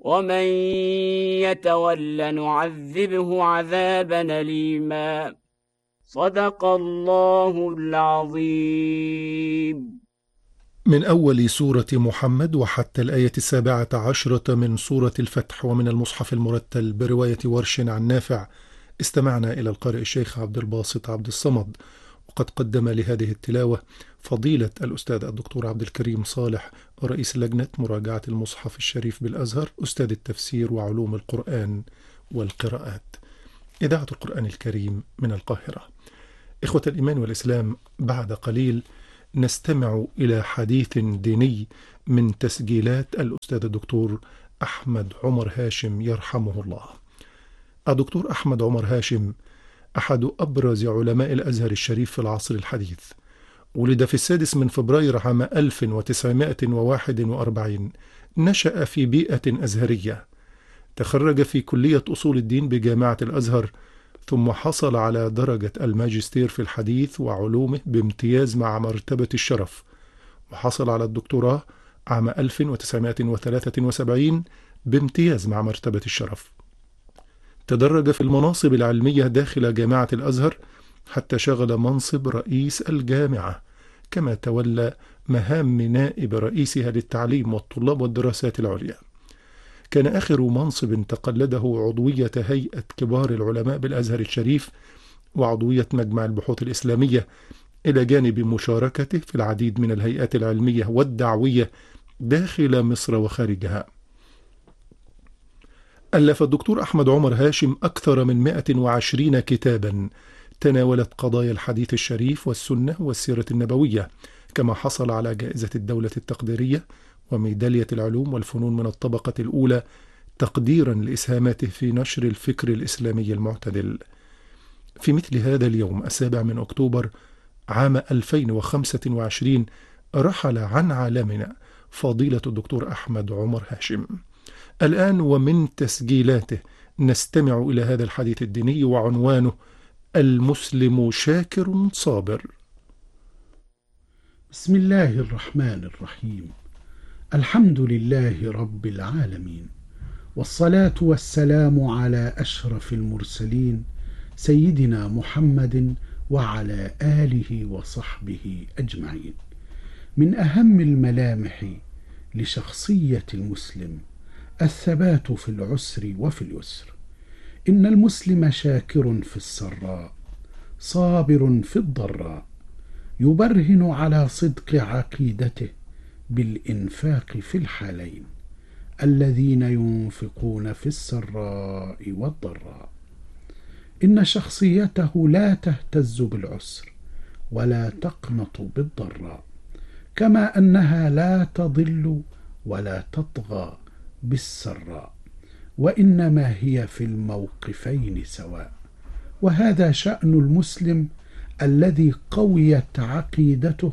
ومن يتول نعذبه عذابا أليما. صدق الله العظيم. من أول سورة محمد وحتى الآية 17 من سورة الفتح ومن المصحف المرتل برواية ورش عن نافع. استمعنا إلى القارئ الشيخ عبد الباسط عبد الصمد، وقد قدم لهذه التلاوة فضيلة الأستاذ الدكتور عبد الكريم صالح، رئيس لجنة مراجعة المصحف الشريف بالأزهر، أستاذ التفسير وعلوم القرآن والقراءات، إذاعة القرآن الكريم من القاهرة. إخوة الإيمان والإسلام، بعد قليل نستمع إلى حديث ديني من تسجيلات الأستاذ الدكتور أحمد عمر هاشم يرحمه الله. الدكتور أحمد عمر هاشم أحد أبرز علماء الأزهر الشريف في العصر الحديث. ولد في 6 من فبراير عام 1941. نشأ في بيئة أزهرية. تخرج في كلية أصول الدين بجامعة الأزهر، ثم حصل على درجة الماجستير في الحديث وعلومه بامتياز مع مرتبة الشرف، وحصل على الدكتوراه عام 1973 بامتياز مع مرتبة الشرف. تدرج في المناصب العلمية داخل جامعة الأزهر حتى شغل منصب رئيس الجامعة، كما تولى مهام نائب رئيسها للتعليم والطلاب والدراسات العليا. كان آخر منصب تقلده عضوية هيئة كبار العلماء بالأزهر الشريف وعضوية مجمع البحوث الإسلامية، إلى جانب مشاركته في العديد من الهيئات العلمية والدعوية داخل مصر وخارجها. ألف الدكتور أحمد عمر هاشم أكثر من 120 كتابا تناولت قضايا الحديث الشريف والسنة والسيرة النبوية، كما حصل على جائزة الدولة التقديرية وميدالية العلوم والفنون من الطبقة الأولى تقديرا لإسهاماته في نشر الفكر الإسلامي المعتدل. في مثل هذا اليوم 7 من أكتوبر عام 2025 رحل عن عالمنا فضيلة الدكتور أحمد عمر هاشم. الآن ومن تسجيلاته نستمع إلى هذا الحديث الديني، وعنوانه المسلم شاكر صابر. بسم الله الرحمن الرحيم. الحمد لله رب العالمين، والصلاة والسلام على أشرف المرسلين سيدنا محمد وعلى آله وصحبه أجمعين. من أهم الملامح لشخصية المسلم الثبات في العسر وفي اليسر. إن المسلم شاكر في السراء صابر في الضراء، يبرهن على صدق عقيدته بالإنفاق في الحالين، الذين ينفقون في السراء والضراء. إن شخصيته لا تهتز بالعسر ولا تقنط بالضراء، كما أنها لا تضل ولا تطغى بالسراء، وإنما هي في الموقفين سواء. وهذا شأن المسلم الذي قويت عقيدته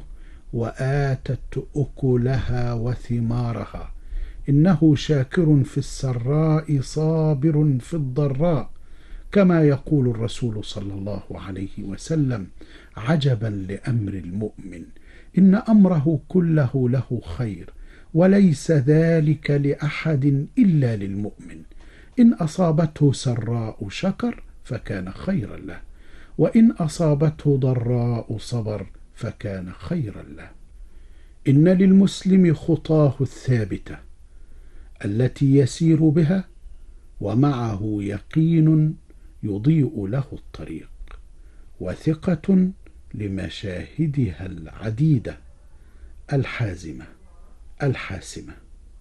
وآتت أكلها وثمارها. إنه شاكر في السراء صابر في الضراء، كما يقول الرسول صلى الله عليه وسلم: عجبا لأمر المؤمن، إن أمره كله له خير، وليس ذلك لأحد إلا للمؤمن. إن أصابته سراء شكر فكان خيرا له، وإن أصابته ضراء صبر فكان خيرا له. إن للمسلم خطاه الثابتة التي يسير بها، ومعه يقين يضيء له الطريق، وثقة لمشاهدها العديدة الحازمة الحاسمة،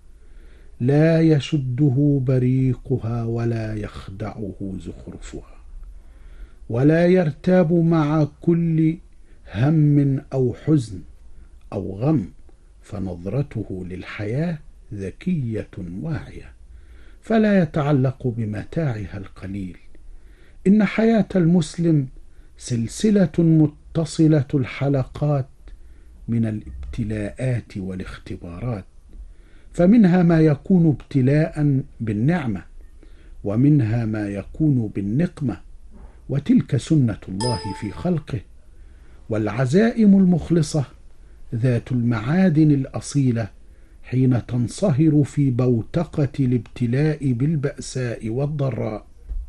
لا يشده بريقها ولا يخدعه زخرفها، ولا يرتاب مع كل هم أو حزن أو غم، فنظرته للحياة ذكية واعية، فلا يتعلق بمتاعها القليل. إن حياة المسلم سلسلة متصلة الحلقات من الابتلاءات والاختبارات، فمنها ما يكون ابتلاء بالنعمة، ومنها ما يكون بالنقمة، وتلك سنة الله في خلقه. والعزائم المخلصة ذات المعادن الأصيلة حين تنصهر في بوتقة الابتلاء بالبأساء والضراء،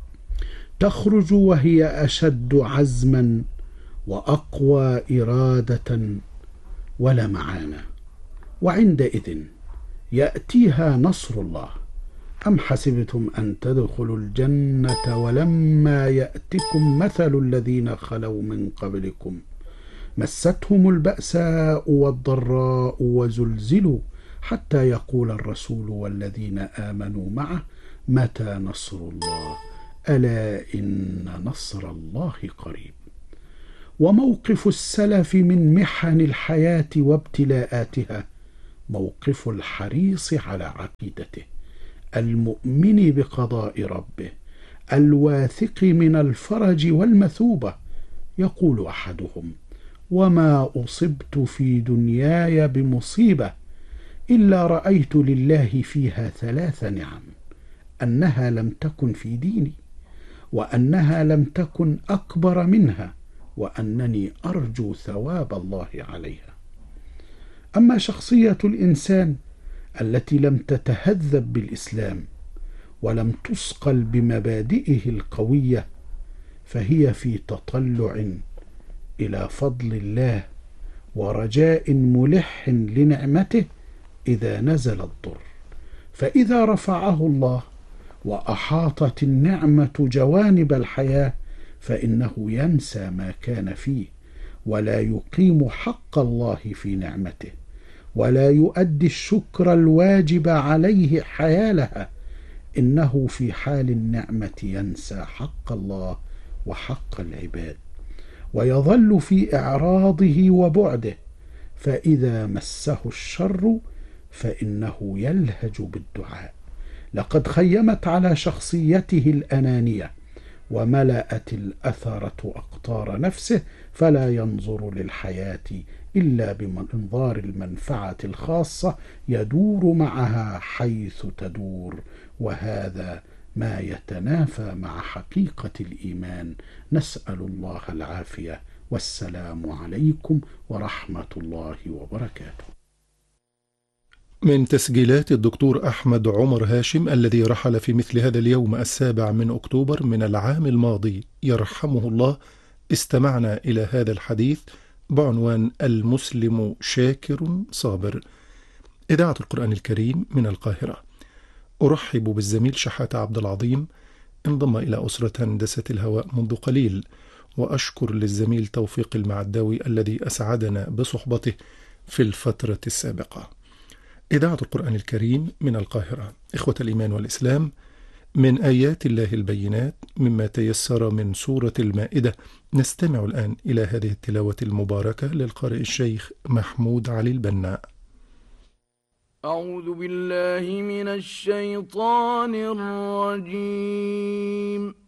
تخرج وهي أشد عزما وأقوى إرادة ولمعانا، وعندئذ يأتيها نصر الله. أم حسبتم أن تدخلوا الجنة ولما يأتكم مثل الذين خلوا من قبلكم مستهم البأساء والضراء وزلزلوا حتى يقول الرسول والذين آمنوا معه متى نصر الله ألا إن نصر الله قريب. وموقف السلف من محن الحياة وابتلاءاتها موقف الحريص على عقيدته، المؤمن بقضاء ربه، الواثق من الفرج والمثوبة. يقول أحدهم: وما أصبت في دنياي بمصيبة إلا رأيت لله فيها 3 نعم، أنها لم تكن في ديني، وأنها لم تكن أكبر منها، وأنني أرجو ثواب الله عليها. أما شخصية الإنسان التي لم تتهذب بالإسلام ولم تصقل بمبادئه القوية فهي في تطلع إلى فضل الله ورجاء ملح لنعمته إذا نزل الضر، فإذا رفعه الله وأحاطت النعمة جوانب الحياة فإنه ينسى ما كان فيه، ولا يقيم حق الله في نعمته، ولا يؤدي الشكر الواجب عليه حيالها. إنه في حال النعمة ينسى حق الله وحق العباد، ويظل في إعراضه وبعده، فإذا مسه الشر فإنه يلهج بالدعاء. لقد خيمت على شخصيته الأنانية، وملأت الأثرة أقطار نفسه، فلا ينظر للحياة إلا بمنظار المنفعة الخاصة يدور معها حيث تدور، وهذا ما يتنافى مع حقيقة الإيمان. نسأل الله العافية، والسلام عليكم ورحمة الله وبركاته. من تسجيلات الدكتور أحمد عمر هاشم الذي رحل في مثل هذا اليوم 7 من أكتوبر من العام الماضي يرحمه الله، استمعنا إلى هذا الحديث بعنوان المسلم شاكر صابر. إذاعة القرآن الكريم من القاهرة. أرحب بالزميل شحاتة عبد العظيم، انضم إلى أسرة هندسة الهواء منذ قليل، وأشكر للزميل توفيق المعداوي الذي أسعدنا بصحبته في الفترة السابقة. إذاعة القرآن الكريم من القاهرة. إخوة الإيمان والإسلام، من آيات الله البينات مما تيسر من سورة المائدة، نستمع الآن إلى هذه التلاوة المباركة للقارئ الشيخ محمود علي البناء. أعوذ بالله من الشيطان الرجيم.